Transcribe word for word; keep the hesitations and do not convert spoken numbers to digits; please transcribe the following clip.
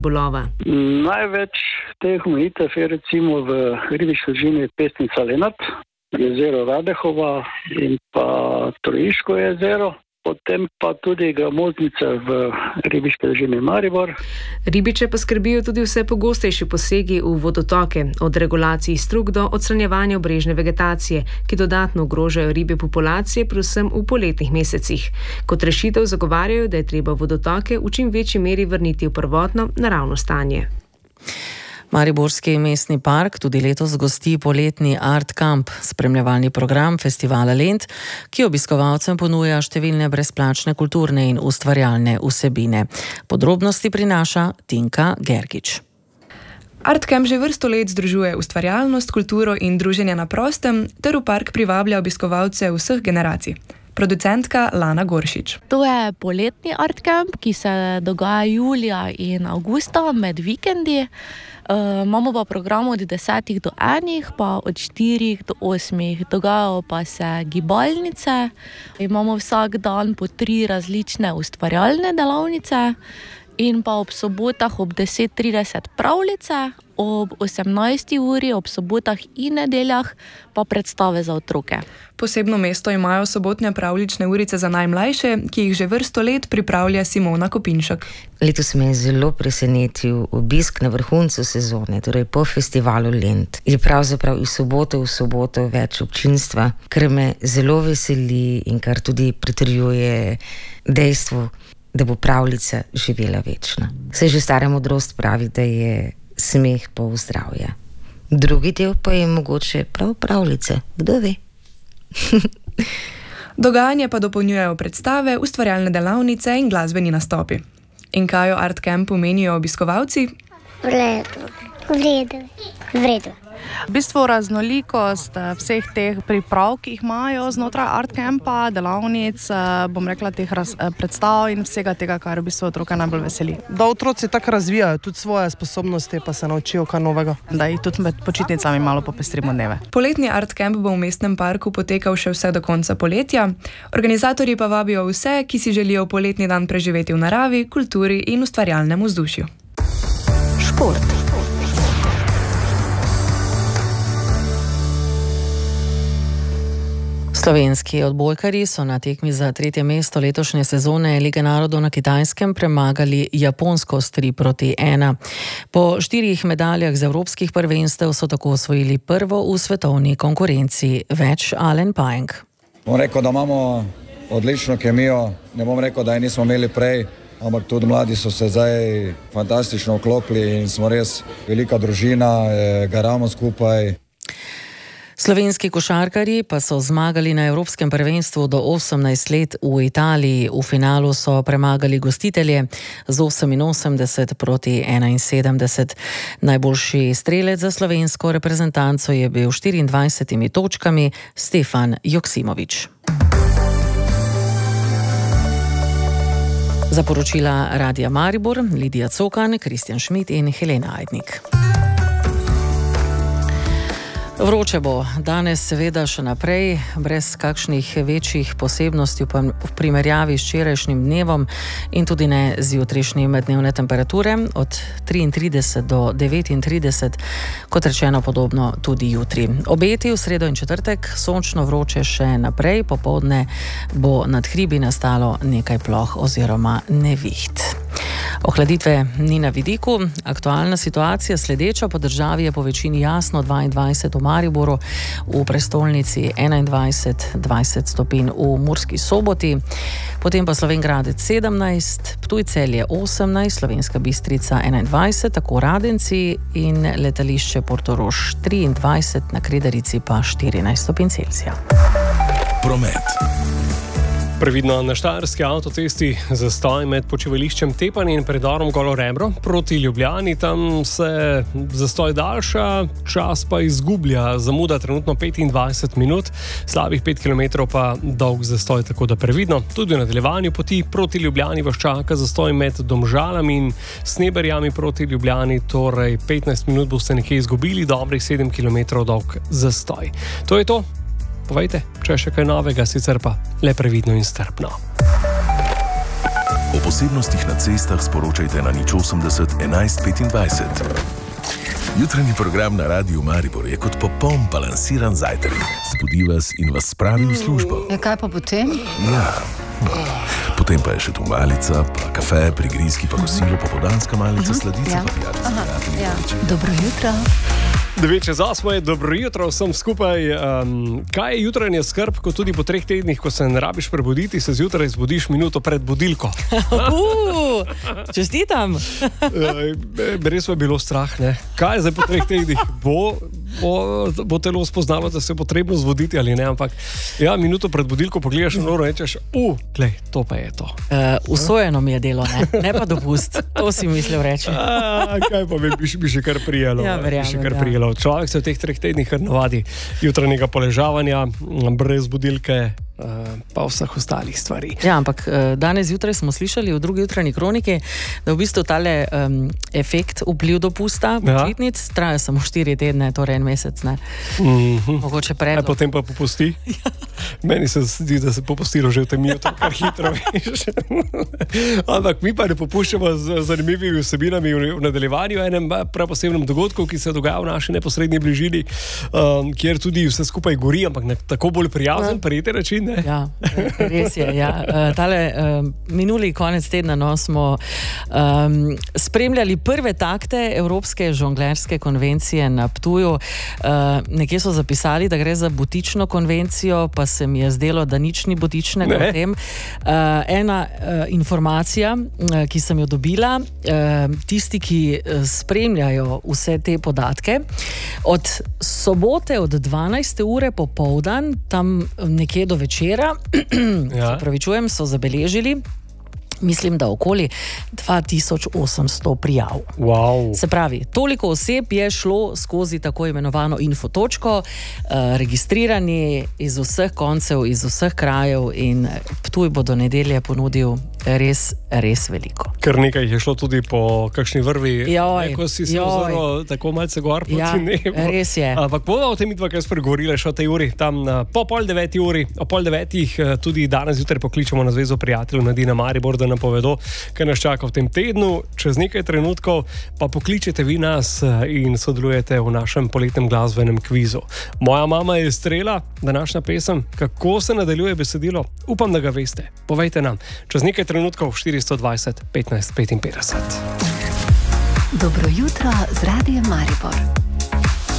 ribolova. Največ teh omejitev je recimo v ribiški družini Pesnica Lenart, jezero Radehova in pa Trojiško jezero. Potem pa tudi gramoznica v ribiški družini Maribor. Ribiče pa skrbijo tudi vse pogostejši posegi v vodotoke, od regulacij strug do odstranjevanja obrežne vegetacije, ki dodatno ogrožajo ribje populacije, predvsem v poletnih mesecih. Kot rešitev zagovarjajo, da je treba vodotoke v čim večji meri vrniti v prvotno naravno stanje. Mariborski mestni park tudi letos gosti poletni Art Camp, spremljevalni program festivala Lent, ki obiskovalcem ponuja številne brezplačne kulturne in ustvarjalne vsebine. Podrobnosti prinaša Tinka Gergič. Art Camp že vrsto let združuje ustvarjalnost, kulturo in druženje na prostem, ter v park privablja obiskovalce vseh generacij. Producentka Lana Goršič. To je poletni Art Camp, ki se dogaja julija in avgusta med vikendi. Uh, imamo pa program od desetih do enih, pa od štirih do osmih. Dogajajo pa se gibalnice. Imamo vsak dan po tri različne ustvarjalne delavnice in pa ob sobotah ob deset trideset pravljice, ob osemnajsti uri ob sobotah in nedeljah pa predstave za otroke. Posebno mesto imajo sobotne pravljične urice za najmlajše, ki jih že vrsto let pripravlja Simona Kopinšek. Letos me je zelo presenetil obisk na vrhuncu sezone, torej po festivalu Lent. Je pravzaprav iz soboto v soboto več občinstva, kar me zelo veseli in kar tudi pritrjuje dejstvu, da bo pravljica živela večno. Saj že stara modrost pravi, da je smeh pol zdravja. Drugi del pa je mogoče prav pravljice, kdo ve. Dogajanje pa dopolnjujejo predstave, ustvarjalne delavnice in glasbeni nastopi. In kaj o Art Campu menijo obiskovalci? V redu, v redu, v redu. V bistvu raznolikost vseh teh priprav, ki jih imajo znotraj Art Campa, delavnic, bom rekla, teh raz, predstav in vsega tega, kar v bistvu otroka najbolj veseli. Da otroci tako razvijajo tudi svoje sposobnosti, pa se naučijo kaj novega. Da jih tudi med počitnicami malo popestrimo dneve. Poletni Art Camp bo v mestnem parku potekal še vse do konca poletja. Organizatorji pa vabijo vse, ki si želijo poletni dan preživeti v naravi, kulturi in ustvarjalnem vzdušju. Šport. Slovenski odbojkarji so na tekmi za tretje mesto letošnje sezone Lige narodov na Kitajskem premagali Japonsko s tri proti ena. Po štirih medaljah z evropskih prvenstev so tako osvojili prvo v svetovni konkurenci. Več Alen Pajenk. Bom rekel, da imamo odlično kemijo. Ne bom rekel, da je nismo imeli prej, ampak tudi mladi so se zdaj fantastično vklopili in smo res velika družina, garamo skupaj. Slovenski košarkarji pa so zmagali na Evropskem prvenstvu do osemnajst let v Italiji. V finalu so premagali gostitelje z oseminosemdeset proti enainsedemdeset. Najboljši strelec za slovensko reprezentanco je bil s štiriindvajsetimi točkami Stefan Joksimovič. Za poročila Radia Maribor, Lidija Cokan, Kristjan Šmit in Helena Ajdnik. Vroče bo danes seveda še naprej, brez kakšnih večjih posebnosti v primerjavi s včerajšnjim dnevom in tudi ne z jutrišnjim dnevne temperature od triintrideset do devetintrideset, kot rečeno podobno tudi jutri. Obeti v sredo in četrtek sončno vroče še naprej, popoldne bo nad hribi nastalo nekaj ploh oziroma neviht. Ohladitve ni na vidiku, aktualna situacija sledeča, po državi je po večini jasno, dvaindvajset v Mariboru, v prestolnici enaindvajset, dvajset stopinj v Murski Soboti, potem pa Slovenj Gradec sedemnajst, Ptuj Celje osemnajst, Slovenska Bistrica enaindvajset, tako Radenci in letališče Portorož triindvajset, na Kredarici pa štirinajst stopinj Celzija. Promet. Previdno na štajerski avtocesti zastoj med počivališčem Tepanje in predorom Golo Rebro proti Ljubljani. Tam se zastoj daljša, čas pa izgublja. Zamuda trenutno petindvajset minut, slabih pet kilometrov pa dolg zastoj, tako da previdno. Tudi v nadaljevanju poti proti Ljubljani vas čaka zastoj med Domžalami in Sneberjami proti Ljubljani, torej petnajst minut boste nekje izgubili, dobrih sedem kilometrov dolg zastoj. To je to. Povejte, če je še kaj novega, sicer pa le previdno in strpno. posebnostih na cestah sporočajte na nič osemdeset enajst petindvajset. Jutranji program na Radiu Maribor je kot popoln balansiran zajtrk. Zbudi vas in vas spravi v službo. Ja, kaj pa potem? Ja. Potem pa je še tu malica, pa kafe, prigrizki, pa kosilo, popodanska malica, sladica, Ja. pa pijača s prijatelji. Ja. Dobro jutro. devet čez osmo je, dobro jutro vsem skupaj. Um, kaj je jutranja skrb, ko tudi po treh tednih, ko se ne rabiš prebuditi, se zjutraj zbudiš minuto pred budilko? Uh, čestitam. Uh, res je bilo strah, ne? Kaj je zdaj po treh tednih? Bo, bo, bo telo spoznalo, da se je potrebno zbuditi ali ne, ampak ja, minuto pred budilko pogledaš na uro in rečeš, uh, glej, to pa je to. Uh, usojeno mi je delo, ne, ne pa dopust. To si mislil reči. A, kaj pa bi, bi, še- bi še kar prijelo? Ja, verjamem, bi še kar ja. prijelo. Človek se v teh treh tednih kar navadi jutranjega poležavanja, brez budilke, uh, pa vseh ostalih stvari. Ja, ampak eh, danes zjutraj smo slišali v drugi jutranji kroniki, da v bistvu tale um, efekt vpliv dopusta počitnic ja. traja samo štiri tedne, torej en mesec. Ne? Mm-hmm. Mogoče predlog. Potem pa popusti. Ja. Meni se zdi, da se popustilo že v tem jutra, kar hitro veš. Ampak mi pa ne popuščamo z zanimivimi vsebinami v v nadaljevanju, enem prav posebnem dogodku, ki se dogaja v naši neposrednji bližini, um, kjer tudi vse skupaj gori, ampak na tako bolj prijazen, prijeten način. Ne? Ja, res je. Ja. Uh, tale, uh, minuli konec tedna no, smo um, spremljali prve takte Evropske žonglerske konvencije na Ptuju. Uh, nekje so zapisali, da gre za butično konvencijo, pa se mi je zdelo, da nič ni butičnega v tem. Uh, ena uh, informacija, uh, ki sem jo dobila, uh, tisti, ki uh, spremljajo vse te podatke, od sobote od dvanajste ure popoldan, tam nekje do večera, ja. se pravičujem, so zabeležili, mislim, da okoli dva tisoč osemsto prijav. Wow. Se pravi, toliko oseb je šlo skozi tako imenovano infotočko, uh, registrirani iz vseh koncev, iz vseh krajev in Ptuj bo do nedelje ponudil res, res veliko. Ker nekaj je šlo tudi po kakšni vrvi, Joj, ko si se joj. ozoril tako malce gor proti Ja, nebu. res je. Ampak bomo o tem midva kaj spregovorili še o tej uri, tam na, po pol deveti uri, o pol devetih eh, tudi danes zjutraj pokličemo na Zvezo prijateljev Mladine Maribor, da nam povedo, kaj nas čaka v tem tednu. Čez nekaj trenutkov pa pokličete vi nas eh, in sodelujete v našem poletnem glasbenem kvizu. Moja mama je strela, današnja pesem, kako se nadaljuje besedilo, upam, da ga veste. Povejte nam, čez nekaj trenutkov štiristo dvajset petnajst petinpetdeset. Dobro jutro z Radijem Maribor.